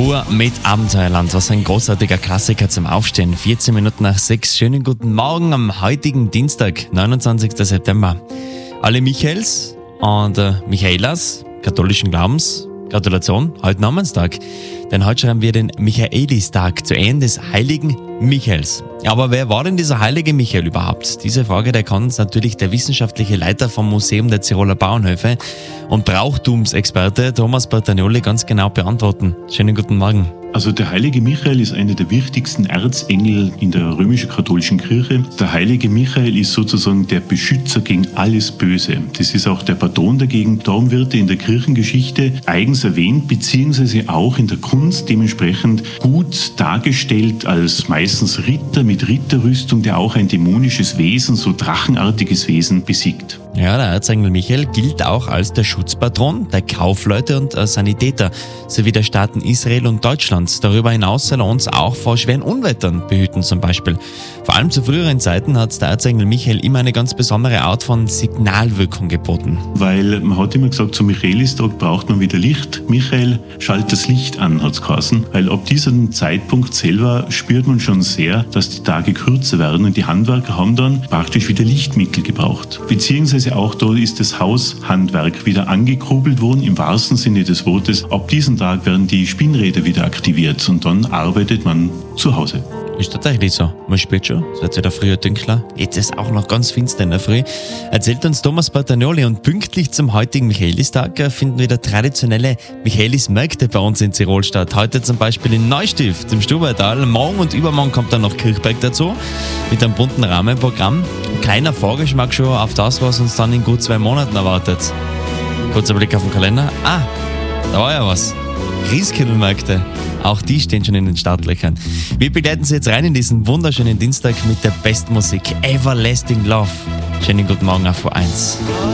Pur mit Abenteuerland, was ein großartiger Klassiker zum Aufstehen. 14 Minuten nach 6. Schönen guten Morgen am heutigen Dienstag, 29. September. Alle Michaels und Michaelas, katholischen Glaubens, Gratulation, heute Namenstag. Denn heute schreiben wir den Michaelistag zu Ehren des heiligen Michaels. Aber wer war denn dieser heilige Michael überhaupt? Diese Frage, der kann uns natürlich der wissenschaftliche Leiter vom Museum der Tiroler Bauernhöfe und Brauchtumsexperte Thomas Bertagnoli ganz genau beantworten. Schönen guten Morgen. Also der heilige Michael ist einer der wichtigsten Erzengel in der römisch-katholischen Kirche. Der heilige Michael ist sozusagen der Beschützer gegen alles Böse. Das ist auch der Patron dagegen. Darum wird er in der Kirchengeschichte eigens erwähnt, beziehungsweise auch in der Kunst dementsprechend gut dargestellt als meistens Ritter mit Ritterrüstung, der auch ein dämonisches Wesen, so drachenartiges Wesen besiegt. Ja, der Erzengel Michael gilt auch als der Schutzpatron der Kaufleute und Sanitäter sowie der Staaten Israel und Deutschland. Darüber hinaus soll er uns auch vor schweren Unwettern behüten zum Beispiel. Vor allem zu früheren Zeiten hat der Erzengel Michael immer eine ganz besondere Art von Signalwirkung geboten. Weil man hat immer gesagt, zum Michaelistag braucht man wieder Licht. Michael, schalt das Licht an, hat es geheißen. Weil ab diesem Zeitpunkt selber spürt man schon sehr, dass die Tage kürzer werden und die Handwerker haben dann praktisch wieder Lichtmittel gebraucht. Beziehungsweise auch da ist das Haushandwerk wieder angekurbelt worden, im wahrsten Sinne des Wortes. Ab diesem Tag werden die Spinnräder wieder aktiviert und dann arbeitet man zu Hause. Ist tatsächlich so. Man spürt schon, es wird wieder früher dunkler. Jetzt ist auch noch ganz finster in der Früh. Erzählt uns Thomas Bertagnoli und pünktlich zum heutigen Michaelistag finden wieder traditionelle Michaelismärkte bei uns in Tirol statt. Heute zum Beispiel in Neustift, im Stubaital. Morgen und übermorgen kommt dann noch Kirchberg dazu mit einem bunten Rahmenprogramm. Ein kleiner Vorgeschmack schon auf das, was uns dann in gut 2 Monaten erwartet. Kurzer Blick auf den Kalender. Da war ja was. Christkindlmärkte, auch die stehen schon in den Startlöchern. Wir begleiten Sie jetzt rein in diesen wunderschönen Dienstag mit der besten Musik, Everlasting Love. Schönen guten Morgen auf V1.